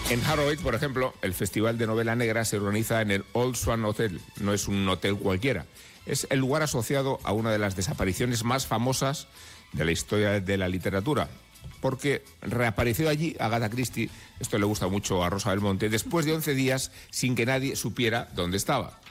En Harrogate, por ejemplo, el Festival de Novela Negra se organiza en el Old Swan Hotel. No es un hotel cualquiera. Es el lugar asociado a una de las desapariciones más famosas de la historia de la literatura. Porque reapareció allí Agatha Christie, esto le gusta mucho a Rosa Belmonte, después de 11 días sin que nadie supiera dónde estaba.